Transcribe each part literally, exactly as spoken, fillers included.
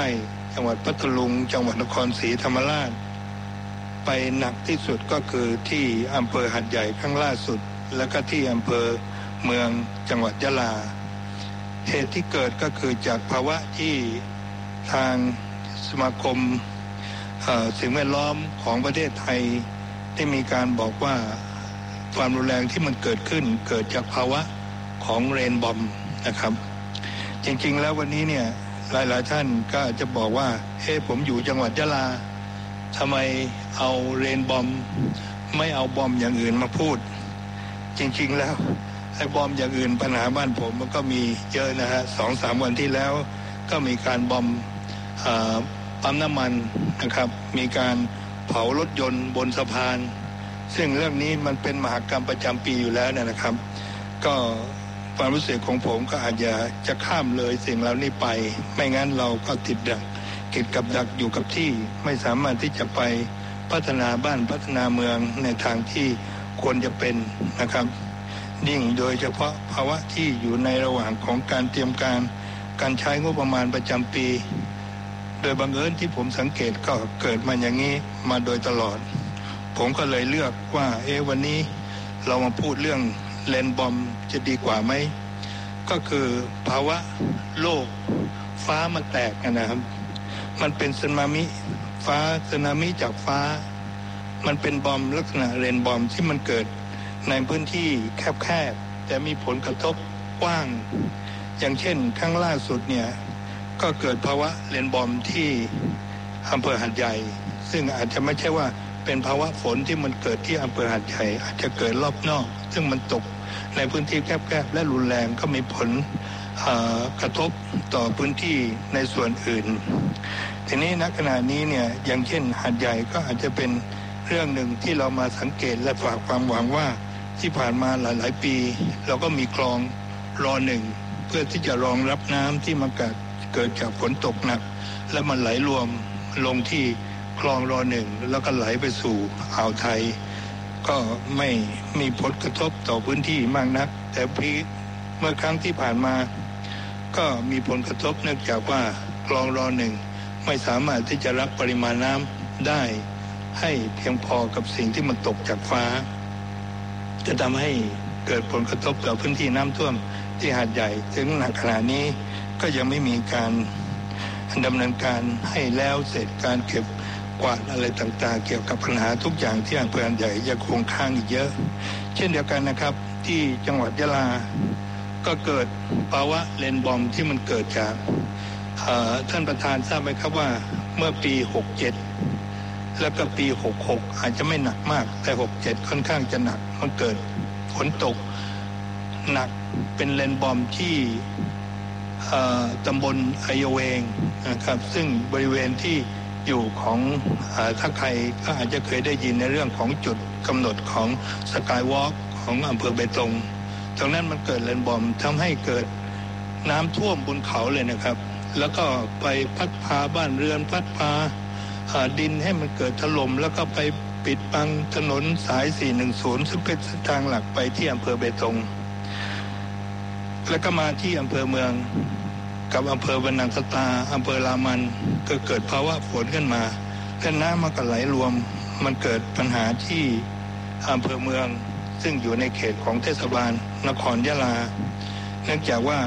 ต้จังหวัดพัทลุงจังหวัดนครศรีธรรมราชไปหนักที่สุดก็คือที่อำเภอหัดใหญ่ครั้งล่าสุดแล้วก็ที่อำเภอเมืองจังหวัดยะลาเหตุที่เกิดก็คือจากภาวะที่ทางสมาคมสิ่งแวดล้อมของประเทศไทยได้มีการบอกว่าความรุนแรงที่มันเกิดขึ้นเกิดจากภาวะของเรนบอมนะครับจริงๆแล้ววันนี้เนี่ยหลายๆท่านก็จะบอกว่าเฮ้ผมอยู่จังหวัดยะลาทำไมเอาเรนบอมไม่เอาบอมอย่างอื่นมาพูดจริงๆแล้วไอ้บอมอย่างอื่นปัญหาบ้านผมมันก็มีเยอะนะฮะสองสามวันที่แล้วก็มีการบอมปั๊มน้ำมันนะครับมีการเผารถยนต์บนสะพานซึ่งเรื่องนี้มันเป็นมหกรรมประจำปีอยู่แล้วนะครับก็ความรู้สึกของผมก็อาจจะจะข้ามเลยสิ่งเหล่านี้ไปไม่งั้นเราก็ติดดักติดกับดักอยู่กับที่ไม่สามารถที่จะไปพัฒนาบ้านพัฒนาเมืองในทางที่ควรจะเป็นนะครับยิ่งโดยเฉพาะภาวะที่อยู่ในระหว่างของการเตรียมการการใช้งบประมาณประจำปีโดยบังเอิญที่ผมสังเกตก็เกิดมาอย่างนี้มาโดยตลอดผมก็เลยเลือกว่าเอ๊ะวันนี้เรามาพูดเรื่องเรนบอมจะดีกว่าไหมก็คือภาวะโลกฟ้ามันแตกนะครับมันเป็นสึนามิฟ้าสึนามิจากฟ้ามันเป็นบอมลักษณะเรนบอมที่มันเกิดในพื้นที่แคบๆแต่มีผลกระทบกว้างอย่างเช่นครั้งล่าสุดเนี่ยก็เกิดภาวะเรนบอมที่อำเภอหัดใหญ่ซึ่งอาจจะไม่ใช่ว่าเป็นภาวะฝนที่มันเกิดที่อำเภอหัดใหญ่อาจจะเกิดรอบนอกซึ่งมันตกในพื้นที่แคบๆและรุนแรงก็มีผลกระทบต่อพื้นที่ในส่วนอื่นทีนี้ณขณะนี้เนี่ยอย่างเช่นหัดใหญ่ก็อาจจะเป็นเรื่องหนึ่งที่เรามาสังเกตและฝากความหวังว่าที่ผ่านมาหลายๆปีเราก็มีคลองรอหนึ่งเพื่อที่จะรองรับน้ำที่มันเกิดเกิดจากฝนตกหนักและมันไหลรวมลงที่คลองรอหนึ่งแล้วก็ไหลไปสู่อ่าวไทยก็ไม่มีผลกระทบต่อพื้นที่มากนักแต่พีเมื่อครั้งที่ผ่านมาก็มีผลกระทบเนื่องจากว่าคลองรอหนึ่งไม่สามารถที่จะรับปริมาณน้ำได้ให้เพียงพอกับสิ่งที่มันตกจากฟ้าจะทำให้เกิดผลกระทบต่อพื้นที่น้ำท่วมที่หาดใหญ่ถึงขณะนี้ก็ยังไม่มีการดำเนินการให้แล้วเสร็จการเก็บกวาดอะไรต่างๆเกี่ยวกับปัญหาทุกอย่างที่อำเภอหัดใหญ่ยังคงค้างอีกเยอะเช่นเดียวกันนะครับที่จังหวัดยะลาก็เกิดภาวะเรนบอมที่มันเกิดจากท่านประธานทราบไหมครับว่าเมื่อปีหกเจ็ดแล้วก็ปีหกหกอาจจะไม่หนักมากแต่หกเจ็ดค่อนข้างจะหนักมันเกิดฝนตกหนักเป็นเรนบอมที่ตำบลไอเวงนะครับซึ่งบริเวณที่อยู่ของถ้าใครก็อาจจะเคยได้ยินในเรื่องของจุดกำหนดของสกายวอล์กของอำเภอเบตงตรงนั้นมันเกิดเรนบอมทำให้เกิดน้ำท่วมบนเขาเลยนะครับแล้วก็ไปพัดพาบ้านเรือนพัดพาดินให้มันเกิดถล่มแล้วก็ไปปิดบังถนนสายสี่หนึ่งศูนย์ซึ่งเป็นเส้นทางหลักไปที่อำเภอเบตงแล้วก็มาที่อำเภอเมืองกับอำเภอบันนังสตาอำเภอรามันก็เกิดภาวะฝนขึ้นมาและน้ำมันก็ไหลรวมมันเกิดปัญหาที่อำเภอเมืองซึ่งอยู่ในเขตของเทศบาลนครยะลาเนื่องจากว่า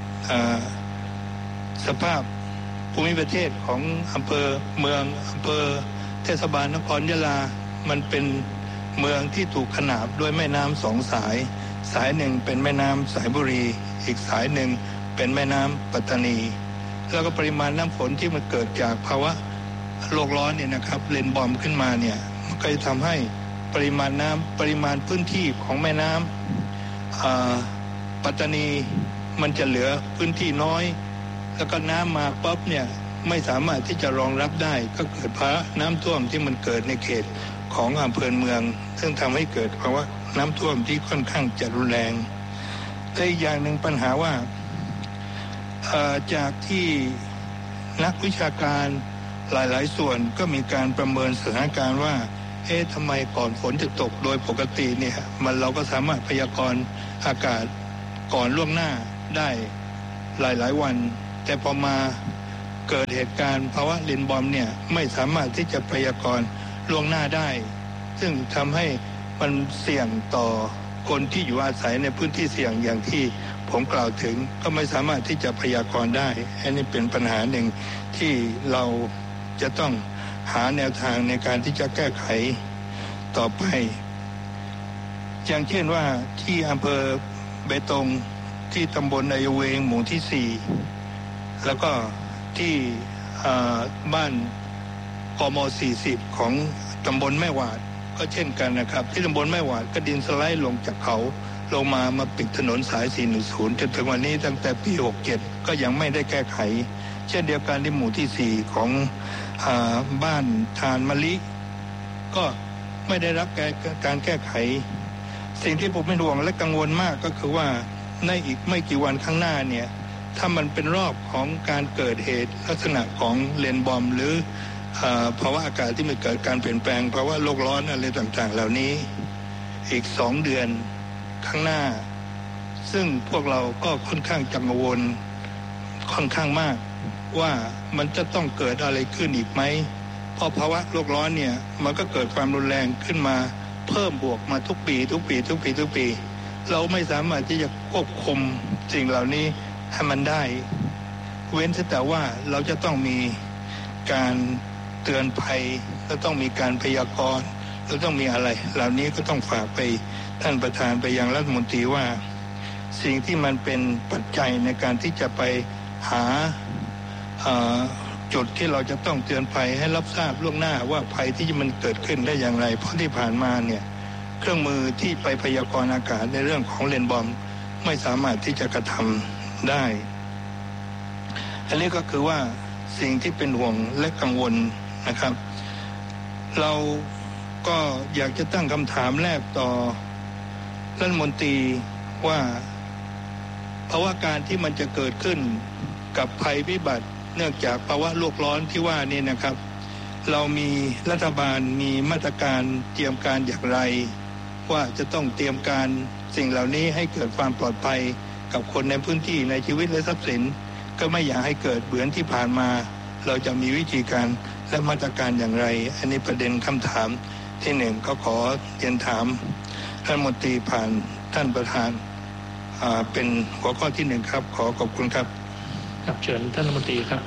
สภาพภูมิประเทศของอำเภอเมืองอำเภอเทศบาลนครยะลามันเป็นเมืองที่ถูกขนานด้วยแม่น้ำสองสายสายหนึ่งเป็นแม่น้ำสายบุรีอีกสายหนึ่งเป็นแม่น้ำปัตตานีแล้วก็ปริมาณน้ำฝนที่มันเกิดจากภาวะโลกร้อนเนี่ยนะครับเรนบอมขึ้นมาเนี่ยมันก็จะทำให้ปริมาณน้ำปริมาณพื้นที่ของแม่น้ำปัตตานีมันจะเหลือพื้นที่น้อยแล้วก็น้ำมาปั๊บเนี่ยไม่สามารถที่จะรองรับได้ก็เกิดภาวะน้ำท่วมที่มันเกิดในเขตของอำเภอเมืองซึ่งทำให้เกิดภาวะน้ำท่วมที่ค่อนข้างจะรุนแรงแต่อีกอย่างหนึ่งปัญหาว่าจากที่นักวิชาการหลายๆส่วนก็มีการประเมินสถานการณ์ว่าเอ๊ะทำไมก่อนฝนจะตกโดยปกติเนี่ยมันเราก็สามารถพยากรณ์อากาศก่อนล่วงหน้าได้หลายๆวันแต่พอมาเกิดเหตุการณ์ภาวะเลนบอมเนี่ยไม่สามารถที่จะพยากรณ์ล่วงหน้าได้ซึ่งทำให้มันเสี่ยงต่อคนที่อยู่อาศัยในพื้นที่เสี่ยงอย่างที่ผมกล่าวถึงก็ไม่สามารถที่จะพยากรณ์ได้อันนี้เป็นปัญหาหนึ่งที่เราจะต้องหาแนวทางในการที่จะแก้ไขต่อไปอย่างเช่นว่าที่อำเภอเบตงที่ตำบลนายเวงหมู่ที่สี่แล้วก็ที่บ้านกมสี่สิบของตำบลแม่หวาดก็เช่นกันนะครับที่ตำบลแม่หวาดก็ดินสไลด์ลงจากเขาลงมามาปิดถนนสายสี่หนึ่งศูนย์จนถึงวันนี้ตั้งแต่ปีหกสิบเจ็ดก็ยังไม่ได้แก้ไขเช่นเดียวกันที่หมู่ที่สี่ของอ่าบ้านทานมะลิก็ไม่ได้รับการแก้ไขสิ่งที่ผมเป็นห่วงและกังวลมากก็คือว่าในอีกไม่กี่วันข้างหน้าเนี่ยถ้ามันเป็นรอบของการเกิดเหตุลักษณะของเลนบอมหรือภาวะอากาศที่มันเกิดการเปลี่ยนแปลงภาวะโลกร้อนอะไรต่างๆเหล่านี้อีกสองเดือนข้างหน้าซึ่งพวกเราก็ค่อนข้างกังวลค่อนข้างมากว่ามันจะต้องเกิดอะไรขึ้นอีกไหมเพราะภาวะโลกร้อนเนี่ยมันก็เกิดความรุนแรงขึ้นมาเพิ่มบวกมาทุกปีทุกปีทุกปีทุกปีเราไม่สามารถที่จะควบคุมสิ่งเหล่านี้ให้มันได้เว้นแต่ว่าเราจะต้องมีการเตือนภัยและต้องมีการพยากรณ์แล้วต้องมีอะไรเหล่านี้ก็ต้องฝากไปท่านประธานไปยังรัฐมนตรีว่าสิ่งที่มันเป็นปัจจัยในการที่จะไปหาจุดที่เราจะต้องเตือนภัยให้รับทราบล่วงหน้าว่าภัยที่มันเกิดขึ้นได้อย่างไรเพราะที่ผ่านมาเนี่ยเครื่องมือที่ไปพยากรณ์อากาศในเรื่องของเลนบอมไม่สามารถที่จะกระทำได้อันนี้ก็คือว่าสิ่งที่เป็นห่วงและกังวลนะครับเราก็อยากจะตั้งคำถามแรกต่อรัฐมนตรีว่าภาวะการที่มันจะเกิดขึ้นกับภัยพิบัติเนื่องจากภาวะโลกร้อนที่ว่านี่นะครับเรามีรัฐบาลมีมาตรการเตรียมการอย่างไรว่าจะต้องเตรียมการสิ่งเหล่านี้ให้เกิดความปลอดภัยกับคนในพื้นที่ในชีวิตและทรัพย์สินก็ไม่อยากให้เกิดเหมือนที่ผ่านมาเราจะมีวิธีการและมาตรการอย่างไรอันนี้ประเด็นคำถามที่หนึ่งก็ขอเรียนถามรัฐมนตรีผ่านท่านประธานเป็นหัวข้อที่หนึ่งครับขอขอบคุณครับครับเชิญท่านรัฐมนตรีครับ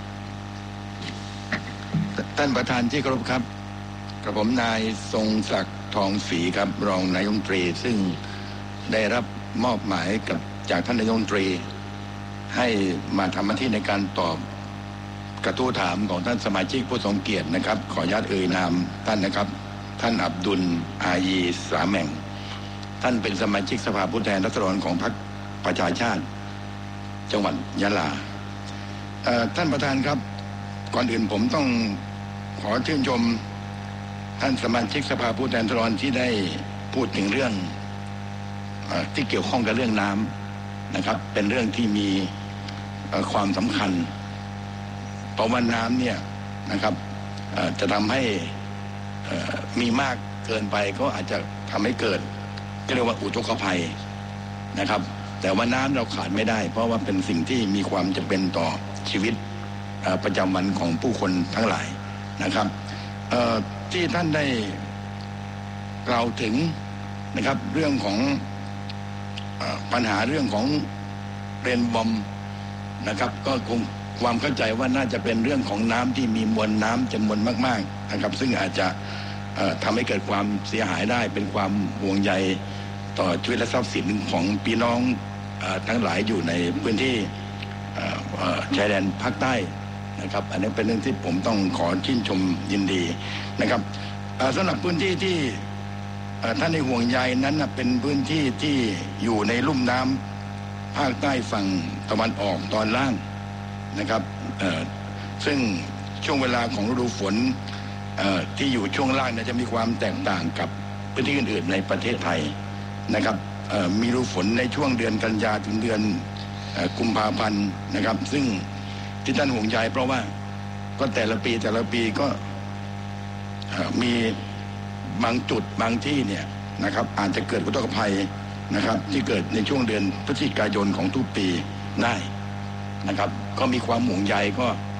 ท่านประธานที่เคารพครับกระผมนายทรงศักดิ์ทองศรีครับรองนายกรัฐมนตรีซึ่งได้รับมอบหมายกับจากท่านนายกรัฐมนตรีให้มาทำหน้าที่ในการตอบกระทู้ถามของท่านสมาชิกผู้ทรงเกียรตินะครับขออนุญาตเอ่ยนามท่านนะครับท่านอับดุลอายีสาแหม่งท่านเป็นสมาชิกสภาผู้แทนราษฎรของพรรคประชาชาติจังหวัดยะลาท่านประธานครับก่อนอื่นผมต้องขอชื่นชมท่านสมาชิกสภาผู้แทนราษฎรที่ได้พูดถึงเรื่องที่เกี่ยวข้องกับเรื่องน้ำนะครับเป็นเรื่องที่มีความสำคัญเพราะว่าน้ำเนี่ยนะครับจะทำให้มีมากเกินไปก็อาจจะทำให้เกิดเรียกว่าอุทกภัยนะครับแต่ว่าน้ำเราขาดไม่ได้เพราะว่าเป็นสิ่งที่มีความจำเป็นต่อชีวิตประจำวันของผู้คนทั้งหลายนะครับที่ท่านได้กล่าวถึงนะครับเรื่องของปัญหาเรื่องของเรนบอมนะครับก็คงความเข้าใจว่าน่าจะเป็นเรื่องของน้ำที่มีมวลน้ำจำนวนมากๆนะครับซึ่งอาจจะทำให้เกิดความเสียหายได้เป็นความห่วงใยต่อชีวิตและทรัพย์สินของพี่น้องทั้งหลายอยู่ในพื้นที่ชายแดนภาคใต้นะครับอันนี้เป็นเรื่องที่ผมต้องขอชื่นชมยินดีนะครับสำหรับพื้นที่ที่ท่านในห่วงใยนั้นเป็นพื้นที่ที่อยู่ในลุ่มน้ำภาคใต้ฝั่งตะวันออกตอนล่างนะครับซึ่งช่วงเวลาของฤดูฝนที่อยู่ช่วงล่างจะมีความแตกต่างกับพื้นที่อื่นๆในประเทศไทยนะครับมีฤดูฝนในช่วงเดือนกันยาถึงเดือนกุมภาพันธ์นะครับซึ่งที่ท่านห่วงใยเพราะว่าก็แต่ละปีแต่ละปีก็มีบางจุดบางที่เนี่ยนะครับอาจจะเกิดอุทกภัยนะครับที่เกิดในช่วงเดือนพฤศจิกายนของทุกปีได้นะครับก็มีความห่วงใยก็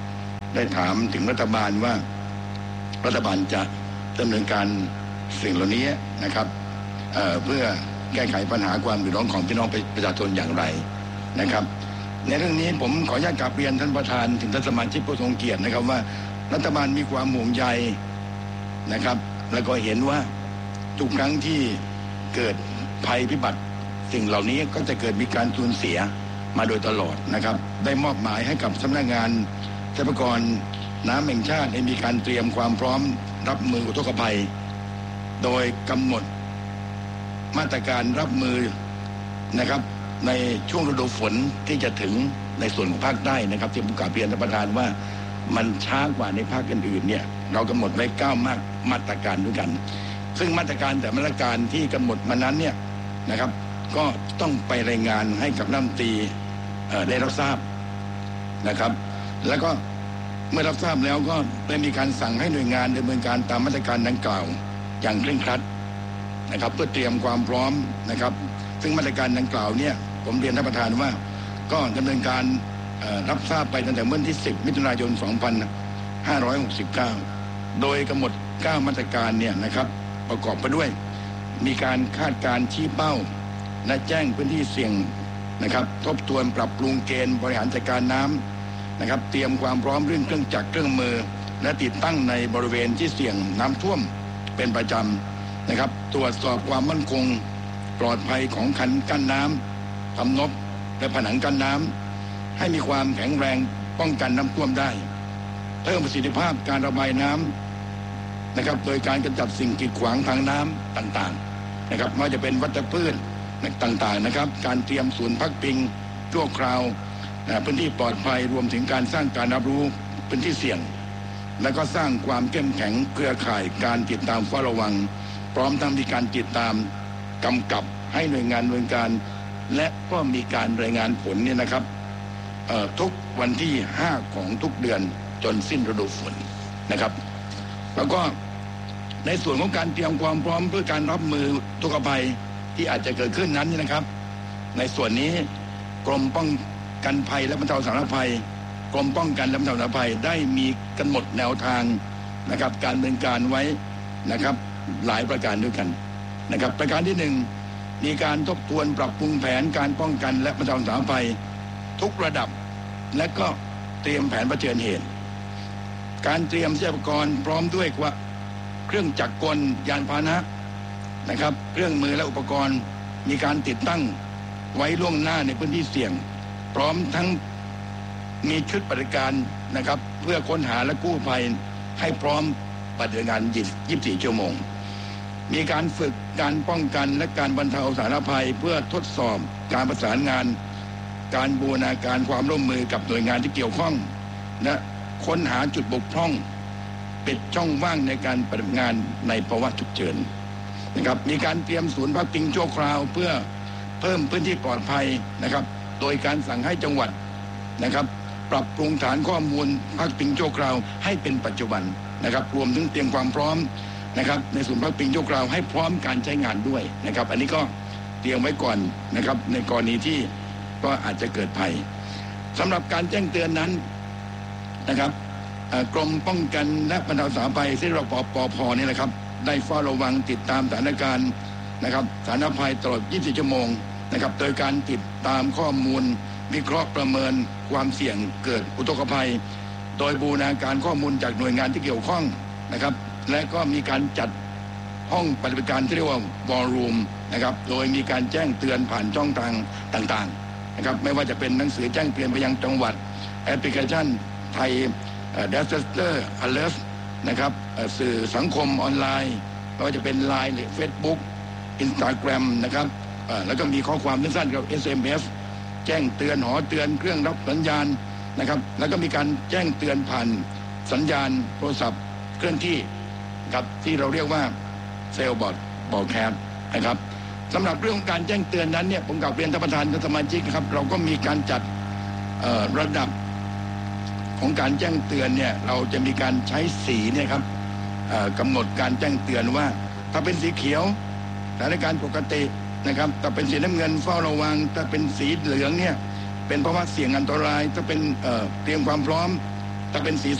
ได้ถามถึงรัฐบาลว่ารัฐบาลจะดำเนินการสิ่งเหล่านี้นะครับ เอ่อ เพื่อแก้ไขปัญหาความเดือดร้อนของพี่น้องประชาชนอย่างไรนะครับในเรื่องนี้ผมขออนุญาตกราบเรียนท่านประธานถึงท่านสมาชิกผู้ทรงเกียรตินะครับว่ารัฐบาลมีความห่วงใยนะครับแล้วก็เห็นว่าทุกครั้งที่เกิดภัยพิบัติสิ่งเหล่านี้ก็จะเกิดมีการสูญเสียมาโดยตลอดนะครับได้มอบหมายให้กับสำนักงานทรัพยากรน้ำแห่งชาติได้มีการเตรียมความพร้อมรับมืออุทกภัยโดยกำหนดมาตรการรับมือนะครับในช่วงฤดูฝนที่จะถึงในส่วนของภาคใต้นะครับที่ผมกราบเรียนท่านประธานว่ามันช้ากว่าในภาคอื่นๆเนี่ยเรากำหนดไว้เก้ามามาตรการด้วยกันซึ่งมาตรการแต่มาตรการที่กำหนดมานั้นเนี่ยนะครับก็ต้องไปรายงานให้กับรัฐมนตรีได้รับทราบนะครับแล้วก็เมื่อรับทราบแล้วก็ได้มีการสั่งให้หน่วยงานดำเนินการตามมาตรการดังกล่าวอย่างเคร่งครัดนะครับเพื่อเตรียมความพร้อมนะครับซึ่งมาตรการดังกล่าวเนี่ยผมเรียนท่านประธานว่าก็ดำเนินการรับทราบไปตั้งแต่เมื่อที่สิบมิถุนายนสองพันห้าร้อยหกสิบเก้าโดยกำหนดเก้ามาตรการเนี่ยนะครับประกอบไปด้วยมีการคาดการณ์ชี้เป้าและแจ้งพื้นที่เสี่ยงนะครับทบทวนปรับปรุงเกณฑ์บริหารจัดการน้ำนะครับเตรียมความพร้อมเรื่องเครื่องจักรเครื่องมือและติดตั้งในบริเวณที่เสี่ยงน้ำท่วมเป็นประจำนะครับตรวจสอบความมั่นคงปลอดภัยของคันกั้นน้ำทำนบและผนังกั้นน้ำให้มีความแข็งแรงป้องกันน้ำท่วมได้เพิ่มประสิทธิภาพการระบายน้ำนะครับโดยการกำจัดสิ่งกีดขวางทางน้ำต่างๆนะครับไม่ว่าจะเป็นวัชพืชต่างๆนะครับการเตรียมศูนย์พักพิงชั่วคราวพื้นที่ปลอดภัยรวมถึงการสร้างการรับรู้พื้นที่เสี่ยงและก็สร้างความเข้มแข็งเครือข่ายการติดตามเฝ้าระวังพร้อมทั้งมีการติดตามกำกับให้หน่วยงานดำเนินการและก็มีการรายงานผลเนี่ยนะครับทุกวันที่ห้าของทุกเดือนจนสิ้นฤดูฝนนะครับแล้วก็ในส่วนของการเตรียมความพร้อมเพื่อการรับมือทุกภัยที่อาจจะเกิดขึ้นนั้นนะครับในส่วนนี้กรมป้องกันภัยและบรรเทาสาธารณภัยกรมป้องกันและบรรเทาสาธารณภัยได้มีกำหนดแนวทางนะครับการดำเนินการไว้นะครับหลายประการด้วยกันนะครับประการที่หนึ่งมีการทบทวนปรับปรุงแผนการป้องกันและบรรเทาสาธารณภัยทุกระดับและก็เตรียมแผนเผชิญเหตุการเตรียมทรัพยากรพร้อมด้วยว่าเครื่องจักรกลยานพาหนะนะครับเครื่องมือและอุปกรณ์มีการติดตั้งไว้ล่วงหน้าในพื้นที่เสี่ยงพร้อมทั้งมีชุดปฏิบัติการนะครับเพื่อค้นหาและกู้ภัยให้พร้อมปฏิบัติงานยี่สิบสี่ชั่วโมงมีการฝึกการป้องกันและการบรรเทาสาธารณภัยเพื่อทดสอบการประสานงานการบูรณาการความร่วมมือกับหน่วยงานที่เกี่ยวข้องและค้นหาจุดบกพร่องปิดช่องว่างในการปฏิบัติงานในภาวะฉุกเฉินนะครับมีการเตรียมศูนย์พักพิงชั่วคราวเพื่อเพิ่มพื้นที่ปลอดภัยนะครับโดยการสั่งให้จังหวัดนะครับปรับปรุงฐานข้อมูลพักพิงชั่วคราวให้เป็นปัจจุบันนะครับรวมถึงเตรียมความพร้อมนะครับในศูนย์พักพิงชั่วคราวให้พร้อมการใช้งานด้วยนะครับอันนี้ก็เตรียมไว้ก่อนนะครับในกรณีที่ก็อาจจะเกิดภัยสำหรับการแจ้งเตือนนั้นนะครับกรมป้องกันและบรรเทาสาธารณภัยซึ่งเราปปพนี่แหละครับได้เฝ้าระวังติดตามสถานการณ์นะครับสาธารณภัยตลอดยี่สิบสี่ชั่วโมงนะครับโดยการติดตามข้อมูลวิเคราะห์ประเมินความเสี่ยงเกิดอุทกภัยโดยบูรณาการข้อมูลจากหน่วยงานที่เกี่ยวข้องนะครับและก็มีการจัดห้องปฏิบัติการที่เรียกว่าวอลลุ่มนะครับโดยมีการแจ้งเตือนผ่านช่องทางต่างๆนะครับไม่ว่าจะเป็นหนังสือแจ้งเตือนไปยังจังหวัดแอปพลิเคชันไทยDisaster Alert นะครับสื่อสังคมออนไลน์ไม่ว่าจะเป็น ไลน์ หรือ เฟซบุ๊ก อินสตาแกรม นะครับแล้วก็มีข้อความสั้นๆกับ เอส เอ็ม เอส แจ้งเตือนหอเตือนเครื่องรับสัญญาณนะครับแล้วก็มีการแจ้งเตือนผ่านสัญญาณโทรศัพท์เคลื่อนที่ครับที่เราเรียกว่าเซลล์บอร์ดบอร์ดแคสต์นะครับสำหรับเรื่องของการแจ้งเตือนนั้นเนี่ยผมกลับเรียนท่านประธานท่านสมาชิกครับเราก็มีการจัดระดับของการแจ้งเตือนเนี่ยเราจะมีการใช้สีเนี่ยครับกำหนดการแจ้งเตือนว่าถ้าเป็นสีเขียวสถานการณ์ปกตินะครับถ้าเป็นสีน้ำเงินเฝ้าระวังถ้าเป็นสีเหลืองเนี่ยเป็นภาวะเสี่ยงอันตรายถ้าเป็นเอ่อเตรียมความพร้อมถ้าเป็นสี